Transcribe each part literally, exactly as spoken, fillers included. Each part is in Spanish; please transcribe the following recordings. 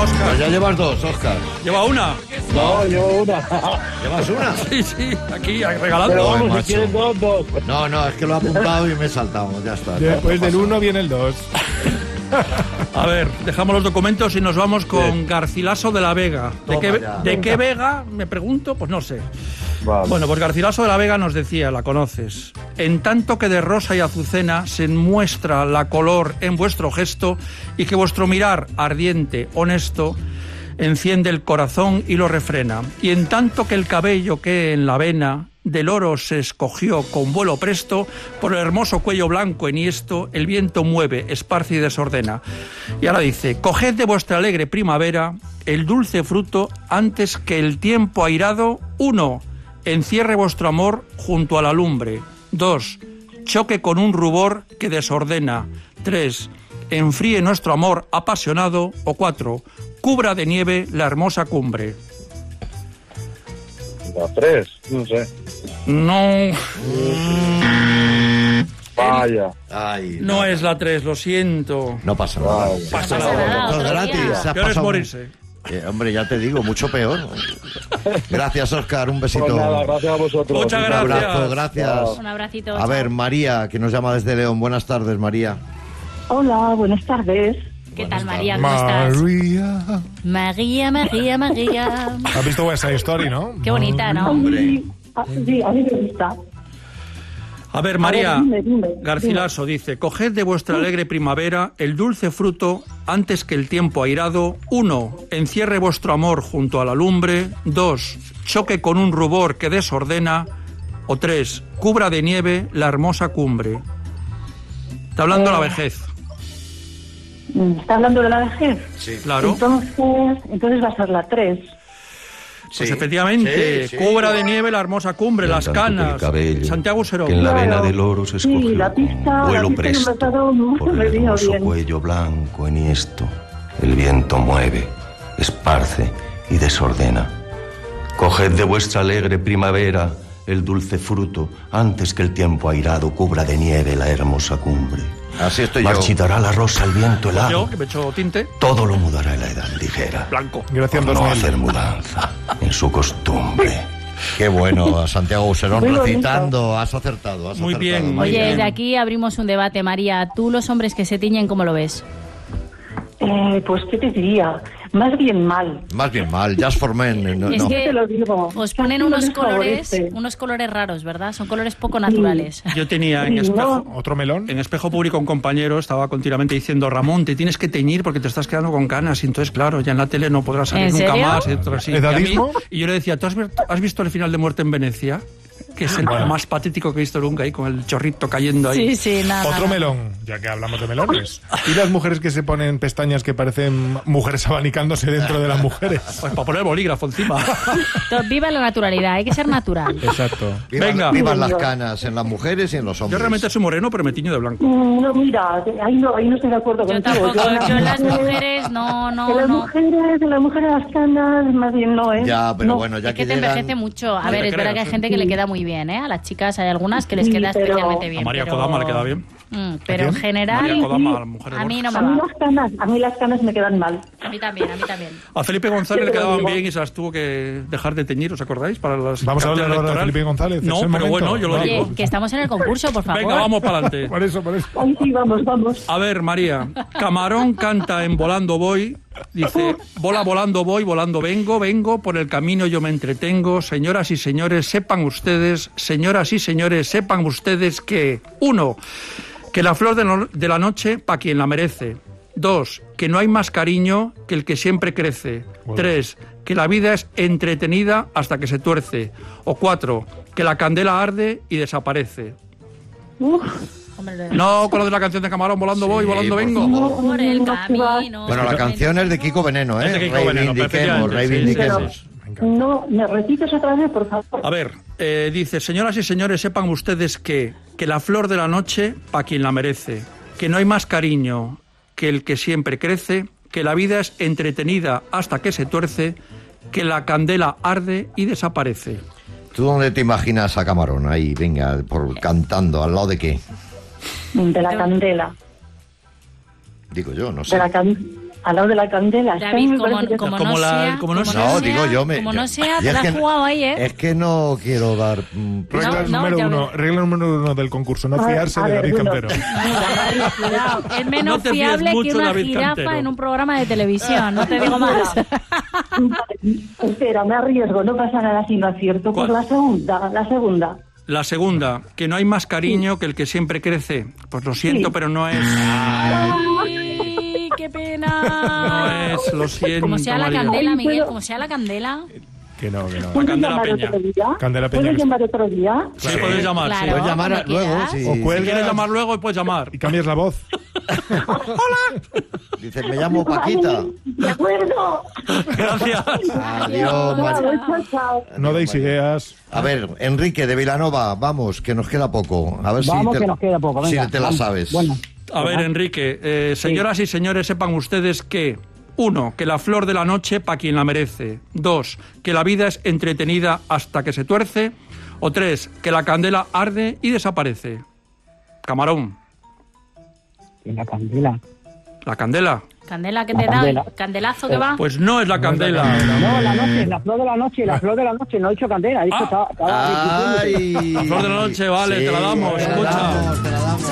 Óscar. Pues ya llevas dos, Óscar. ¿Lleva una? No, yo una. ¿Llevas una? Sí, sí, aquí regalando. Pero vamos, macho. si quieres dos, dos. No, no, es que lo he apuntado y me he saltado. Ya está. ya Después no del pasa uno viene el dos. A ver, dejamos los documentos y nos vamos con Garcilaso de la Vega. ¿De, Toma qué, ya. ¿De qué Vega? Me pregunto, pues no sé. Vale. Bueno, pues Garcilaso de la Vega nos decía, la conoces. En tanto que de rosa y azucena se muestra la color en vuestro gesto y que vuestro mirar ardiente, honesto, enciende el corazón y lo refrena. Y en tanto que el cabello que en la vena del oro se escogió con vuelo presto, por el hermoso cuello blanco enhiesto, el viento mueve, esparce y desordena. Y ahora dice, coged de vuestra alegre primavera el dulce fruto antes que el tiempo airado, uno, encierre vuestro amor junto a la lumbre, dos, choque con un rubor que desordena, tres, enfríe nuestro amor apasionado, o cuatro, cubra de nieve la hermosa cumbre. La tres, no sé. No, Vaya. Ay, no es la tres, lo siento. No pasa nada. Vaya. Pasa pasa nada. nada. Todo otro gratis. día. se ha Peor es pasado- morirse. Eh, hombre, ya te digo, mucho peor. Gracias, Óscar, un besito. Pues nada, gracias a vosotros. Muchas Un gracias. abrazo, gracias. Un abracito. A ver, María, que nos llama desde León. Buenas tardes, María. Hola, buenas tardes. ¿Qué tal, María? ¿Cómo estás? María. María, María, María. ¿Has visto West Side Story, no? Qué bonita, ¿no? Sí, ah, sí, a mí me gusta. A ver, María, A ver, dime, dime, Garcilaso dice, coged de vuestra alegre primavera el dulce fruto antes que el tiempo airado, uno, encierre vuestro amor junto a la lumbre, dos, choque con un rubor que desordena, o tres, cubra de nieve la hermosa cumbre. Está hablando Eh. la vejez, Mm, ¿Está hablando de la vejez? Sí. claro. Entonces, entonces va a ser la tres. Pues efectivamente, Sí, sí. cubra de nieve la hermosa cumbre, las Tanto que el canas. cabello, Santiago Serón. que en la Claro. vena del oro se escogió Sí, la pista- con vuelo la pista no me presto, ha dado muy- por me el vino hermoso bien. cuello blanco enhiesto, el viento mueve, esparce y desordena. Coged de vuestra alegre primavera el dulce fruto, antes que el tiempo airado cubra de nieve la hermosa cumbre. Así estoy yo. Marchitará la rosa el viento helado, Yo, que me echo tinte, todo lo mudará en la edad ligera, blanco. Gracias, por no dos mil. hacer mudanza en su costumbre. Qué bueno, Santiago Userón Muy bonito. recitando. Has acertado, has Muy acertado. bien, muy Oye, bien. desde aquí abrimos un debate, María. ¿Tú los hombres que se tiñen, cómo lo ves? Eh, pues, ¿qué te diría? Más bien mal. Más bien mal, Just for Men. No, Es no. que Te lo digo. os ponen Casi no unos les colores, favorece. unos colores raros, ¿verdad? Son colores poco naturales. Yo tenía en Sí, espejo, no. ¿Otro melón? en espejo público un compañero estaba continuamente diciendo, Ramón, te tienes que teñir porque te estás quedando con canas y entonces, claro, ya en la tele no podrás salir ¿En nunca serio? más. Y, otro así. Y, a mí- ¿Edadismo? y yo le decía, ¿tú has, ver- has visto el final de Muerte en Venecia? Que es el más patético que he visto nunca ahí, con el chorrito cayendo ahí. Sí, sí, nada. Otro nada. melón, ya que hablamos de melones. ¿Y las mujeres que se ponen pestañas que parecen mujeres abanicándose dentro de las mujeres? Pues para poner el bolígrafo encima. To- Viva la naturalidad, hay que ser natural. Exacto. Vivan, Venga. vivan las canas en las mujeres y en los Yo hombres. realmente soy moreno, pero me tiño de blanco. Mm, No, mira, ahí no, ahí no estoy de acuerdo Yo contigo. tampoco, yo en las mujeres- mujeres no, En no, las no. mujeres, en las mujeres las canas, más bien no, ¿eh? Ya, pero No. bueno, ya Es que que te llegan... envejece mucho. A No ver, te es verdad creas, que hay ¿eh? gente que le queda muy bien, ¿eh? A las chicas hay algunas que les Sí, queda pero- especialmente bien. A María pero- Kodama le queda bien. Mm, pero en quién? general, María Kodama, a la mujer de a mí Borja. no A me mí va. las canas, a mí las canas me quedan mal. A mí también, a mí también. A Felipe González Yo le te lo quedaban digo. bien y se las tuvo que dejar de teñir, ¿os acordáis? Para las Vamos a hablar carteras ahora de electorales. Felipe González, No, ¿es el pero momento? bueno, yo lo Vale. digo. Oye, que estamos en el concurso, por favor. Venga, vamos para adelante. Por eso, por eso. Ay, sí, vamos, vamos. A ver, María, Camarón canta en Volando Voy, dice, bola volando voy, volando vengo, vengo, por el camino yo me entretengo, señoras y señores, sepan ustedes, señoras y señores, sepan ustedes que, uno, que la flor de, no- de la noche pa' quien la merece, dos, que no hay más cariño que el que siempre crece, tres, que la vida es entretenida hasta que se tuerce, o cuatro, que la candela arde y desaparece. Uf, Hombre, No con lo de la canción de Camarón, volando voy, volando por vengo. favor. por el No, que va. camino. Bueno, la canción es de Kiko Veneno, ¿eh? Es de Kiko Veneno, reivindiquemos, perfectamente, sí, reivindiquemos. sí, no, ¿me repites otra vez, por favor? A ver, eh, dice, señoras y señores, sepan ustedes que, que la flor de la noche, pa' quien la merece, que no hay más cariño que el que siempre crece, que la vida es entretenida hasta que se tuerce, que la candela arde y desaparece. ¿Tú dónde te imaginas a Camarón? Ahí, venga, por cantando, ¿al lado de qué? De la candela. Digo yo, no sé. De la, can- Al lado de la candela. Es que a mí David, me como, parece que- como Como no la- sea... como no como sea- No, sea- digo yo me. Como yo- no sea, y te es la has que- jugado ahí, ¿eh? Es que no quiero dar. mm, Regla No, no, número ya uno, ves. regla número uno del concurso, no A ver, fiarse a de ver, David bueno. Campero. Cuidado, es menos No te fíes fiable mucho que una David jirafa Cantero. en un programa de televisión, no te digo más. Espera, me arriesgo, no pasa nada si no acierto. Pues ¿Cuál? la segunda, la segunda. La segunda, que no hay más cariño que el que siempre crece. Pues lo siento, Sí. pero no es. Ay, qué No pena. es, lo siento. Como sea la María. candela, Miguel, ¿Puedo? como sea la candela. Que no, que no. ¿Puedes Candela llamar Peña. otro día? Candela Peña ¿Puedes que llamar otro día? Sí, Sí. puedes llamar, sí. Claro. Puedes llamar cuando luego. quieras. Si, O Si cuelgas. quieres llamar luego, puedes llamar. Y cambias la voz. Dices, me llamo Paquita. Vale, de acuerdo. Gracias. Adiós, María. Vale, chao, chao. No deis ideas. A ver, Enrique de Vilanova, vamos, que nos queda poco. A ver Vamos, si te, que nos queda poco, venga, si te la vamos. sabes. Bueno, A ver, Enrique, eh, señoras y señores, sepan ustedes que, uno, que la flor de la noche pa' quien la merece. Dos, que la vida es entretenida hasta que se tuerce. O tres, que la candela arde y desaparece. Camarón, en la candela. la candela. Candela que La te da, candela. candelazo que va. Pues no es la candela. No, la noche, la flor de la noche, la flor de la noche, no he dicho candela, he dicho Ah. estaba, estaba Ay. La flor de la noche, vale, te la damos, te la escucha. damos, te la damos.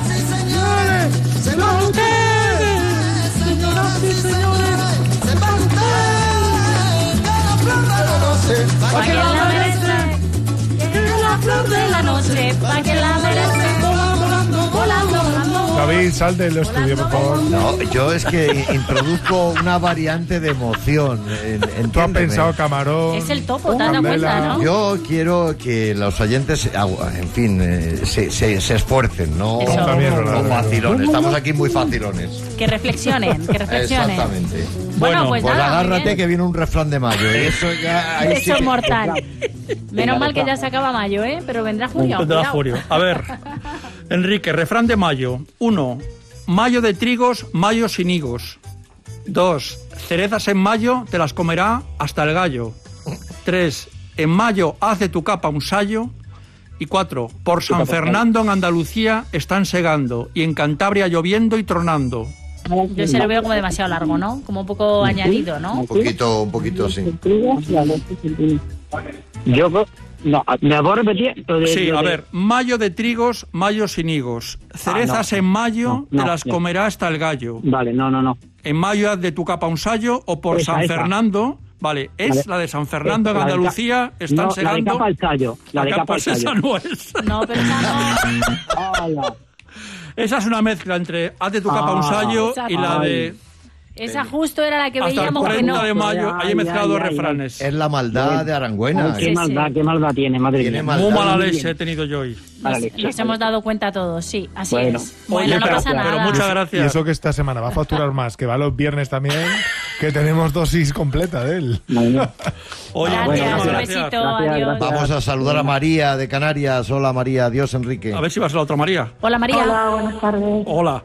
Pa' que la merece, que la flor de la noche, pa' que la merece, volando, volando, volando. David, sal del estudio, por favor. No, yo es que introduzco una variante de emoción. en- Tú has entiéndeme. pensado camarón. Es el topo, te has dado candela. cuenta, ¿no? Yo quiero que los oyentes, en fin, eh, se, se, se esfuercen, no Eso. También es verdad. como facilones. Estamos aquí muy facilones. Que reflexionen, que reflexionen. Exactamente. Bueno, pues, Pues nada, agárrate Miguel. que viene un refrán de mayo. Y eso ya. ahí sí Eso es que- mortal. Menos mal que ya se acaba mayo, ¿eh? Pero vendrá junio. Tendrá cuidado. Julio. A ver, Enrique, refrán de mayo. Uno, mayo de trigos, mayo sin higos. Dos, cerezas en mayo, te las comerá hasta el gallo. Tres, en mayo haz de tu capa un sayo. Y cuatro, por San Fernando en Andalucía están segando y en Cantabria lloviendo y tronando. Yo se lo veo como demasiado largo, ¿no? Como un poco añadido, ¿no? Un poquito, un poquito así. Yo, creo- no, ¿me puedo repetir? Lo de- Sí, lo a de- ver, mayo de trigos, mayo sin higos. Cerezas no. en mayo, No, no, te las no. comerá hasta el gallo. Vale, no, no, no. En mayo haz de tu capa un sayo o por Esa, San esa. Fernando, vale, es Vale. la de San Fernando en La de ca- Andalucía, están no, La de segando. capa al callo. La de Acá, capa al pues esa callo. no es. No, pero esa no. Hala. Esa es una mezcla entre haz de tu capa un Ah. sayo Esa y la no. de Esa justo era la que hasta el veíamos que treinta no. de mayo. Ahí he Ay, mezclado ay, dos ay, refranes. Es la maldad de Arangüena. Ay, qué Sí, maldad, sí. qué maldad tiene, madre Tiene mía. maldad. Muy mala Muy leche bien. he tenido yo hoy. Mala Nos, leche. nos hemos dado cuenta todos, sí, así Bueno. es. Bueno, Oye, no pero, pasa nada. pero muchas Y gracias. eso que esta semana va a facturar más, que va los viernes también, que tenemos dosis completa de él. Bueno. Oye, Gracias, muchísimas un gracias. besito, Gracias, adiós. gracias. Vamos a saludar a María de Canarias. Hola María, adiós Enrique. A ver si vas a la otra María. Hola María. Hola, buenas tardes. Hola.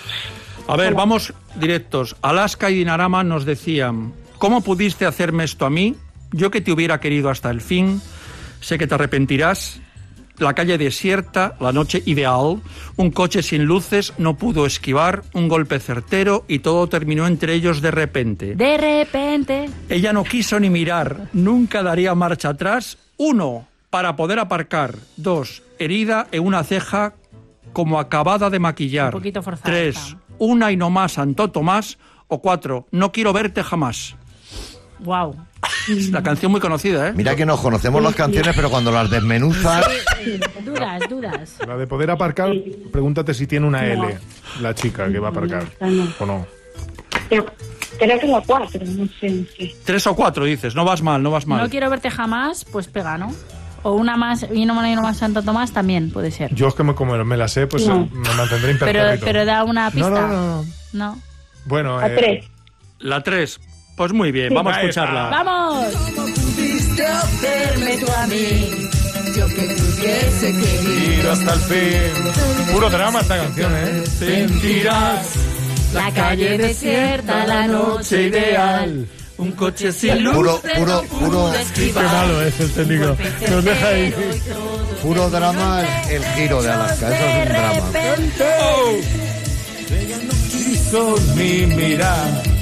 A ver, vamos directos. Alaska y Dinarama nos decían: ¿cómo pudiste hacerme esto a mí? Yo que te hubiera querido hasta el fin. Sé que te arrepentirás. La calle desierta, la noche ideal. Un coche sin luces no pudo esquivar. Un golpe certero y todo terminó entre ellos de repente. De repente. Ella no quiso ni mirar. Nunca daría marcha atrás. Uno, para poder aparcar. Dos, herida en una ceja como acabada de maquillar. Un poquito forzada Tres, está. una y no más, Santo Tomás. O cuatro, no quiero verte jamás. Wow. Es la canción muy conocida, ¿eh? Mira que nos conocemos las canciones, pero cuando las desmenuzas. Dudas, dudas. La de poder aparcar, pregúntate si tiene una L, la chica que va a aparcar. ¿O no? Creo creo que la cuatro, no sé. no sé. Tres o cuatro, dices. No vas mal, no vas mal. No quiero verte jamás, pues pega, ¿no? O una más, y no y no más Santo Tomás también puede ser. Yo es que me, como me la sé, pues No. eh, me mantendré Pero, impertérrito. pero da una No, pista. no, no, no. No. Bueno, A eh, tres. La tres. Pues muy bien, vamos a Ahí está. escucharla. ¡Vamos! ir hasta el fin. Puro drama esta canción, ¿eh? Sentirás La calle desierta, la noche ideal. un coche sin luz. Puro, puro, puro, Qué malo es el técnico. Nos deja ahí. puro drama el, el giro de Alaska. Eso es un drama. Quiso ni mirar.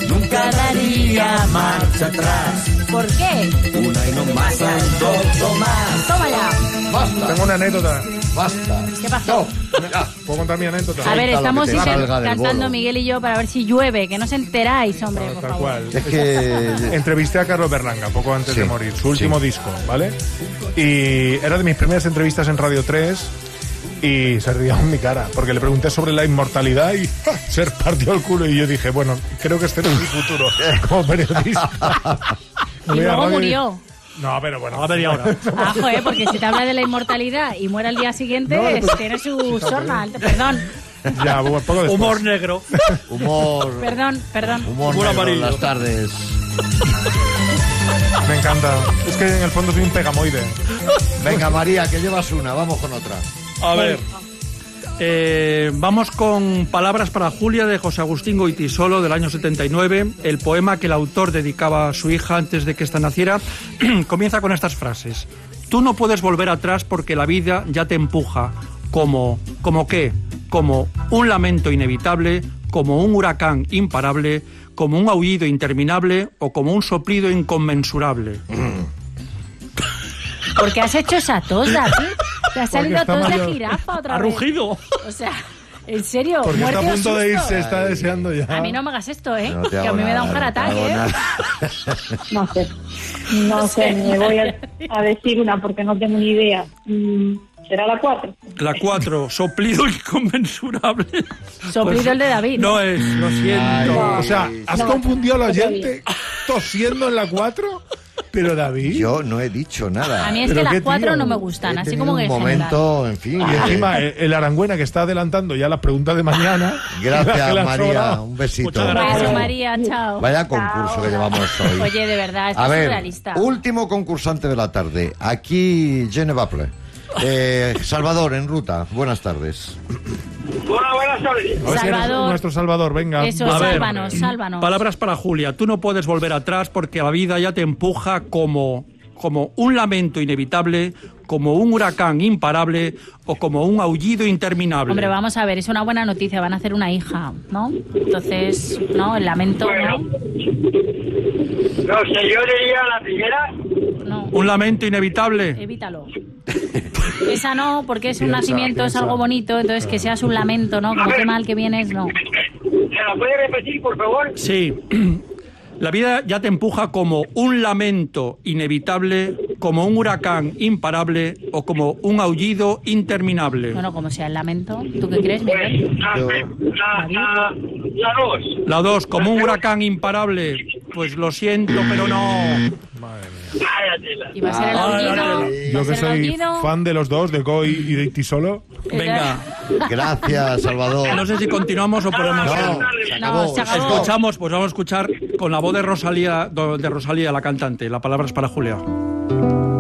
nunca daría marcha atrás. ¿Por qué? Una y no más, dos más. Toma ya. Basta, Tengo una anécdota. basta. ¿Qué pasó? ¿Puedo contar mi anécdota? A ver, Suelta lo estamos que te inter- salga del cantando bolo. Miguel y yo para ver si llueve, que no os enteráis, hombre, por Tal favor. cual. Es que... Entrevisté a Carlos Berlanga poco antes Sí, de morir, su último sí. disco, ¿vale? Y era de mis primeras entrevistas en Radio tres y se ría en mi cara, porque le pregunté sobre la inmortalidad y ¡ja! Se partió el culo y yo dije, bueno, creo que este no es mi futuro como periodista. Me Y voy a luego radio murió. No, pero bueno. A ver, y ahora. Ah, joder, porque si te habla de la inmortalidad y muere al día siguiente, No, es- pues- tiene su sorna. Perdón, Ya, un poco después. Humor negro. Humor... perdón, perdón. Humor Humor negro en amarillo. las tardes. Me encanta. Es que en el fondo soy un pegamoide. Venga, María, que llevas una, vamos con otra. A ver. Eh, vamos con Palabras para Julia de José Agustín Goitisolo del año setenta y nueve. El poema que el autor dedicaba a su hija antes de que ésta naciera comienza con estas frases. Tú no puedes volver atrás porque la vida ya te empuja. Como, ¿como qué? Como un lamento inevitable, como un huracán imparable, como un aullido interminable o como un soplido inconmensurable. ¿Por qué has hecho esa tos, David? Te ha salido está tos de mayor. jirafa otra Ha vez. rugido. O sea, en serio, Porque está a muerte o punto de susto. irse, está deseando ya. A mí no me hagas esto, ¿eh? No te que a hago mí me da un nada, heart no te attack, hago ¿eh? nada. No sé. No sé, me voy a, a decir una porque no tengo ni idea. Mm, ¿Será la cuatro? La cuatro, soplido inconmensurable. Soplido el de David. No es, lo siento. Ay. O sea, ¿has No, confundido al no oyente tosiendo en la cuatro? Pero David... Yo no he dicho nada. A mí es Pero que qué las cuatro tío. no me He gustan, así tenido como que un en general. momento, en fin. Y eh, encima el, el Arangüena que está adelantando ya la pregunta de mañana. Gracias, que le ha María. sobrado. Un besito. Muchas gracias. Beso, María, chao. Vaya concurso que llevamos hoy. Oye, de verdad, esto A es ver, surrealista. último concursante de la tarde. Aquí, Jenny Baple. Eh, Salvador, en ruta. Buenas tardes. Hola, buenas tardes. A ver si eres Salvador. nuestro Salvador, venga. Eso, A ver, sálvanos, sálvanos. Palabras para Julia. Tú no puedes volver atrás porque la vida ya te empuja como, como un lamento inevitable, como un huracán imparable o como un aullido interminable. Hombre, vamos a ver, es una buena noticia, van a hacer una hija, ¿no? Entonces, ¿no? El lamento, Bueno. ¿no? No sé, yo diría la primera. No, Un lamento inevitable. evítalo. Esa no, porque es un Piensa, nacimiento, es piensa. algo bonito, entonces que seas un lamento, ¿no? Como qué mal que vienes, no. ¿Se la puede repetir, por favor? Sí. La vida ya te empuja como un lamento inevitable, como un huracán imparable o como un aullido interminable. Bueno, como sea el lamento, ¿tú qué crees, Miguel? La, Yo- la, la, la dos. La dos, como un huracán imparable. Pues lo siento, pero no. Cállate. ¿Y va a ser el Ah, aullido? dale, ¿Va Yo a que ser el soy aullido? fan de los dos, de Goy y de Itisolo. Venga, Gracias, Salvador. no sé si continuamos o podemos... No, se acabó. No, se acabó. Escuchamos, pues vamos a escuchar con la voz de Rosalía, de Rosalía, la cantante. La palabra es para Julia.